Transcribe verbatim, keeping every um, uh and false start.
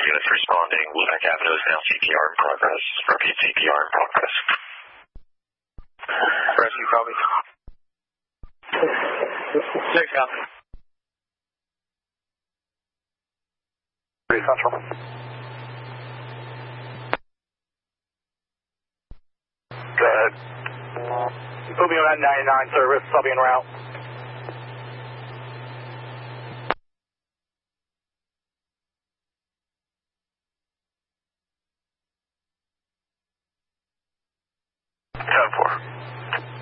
units responding. Lubeck Avenue is now C P R in progress. Repeat, C P R in progress. Rescue, copy. Six, copy. Three, Central. Go ahead. Put me on that ninety-nine service. I'll be en route. ten four.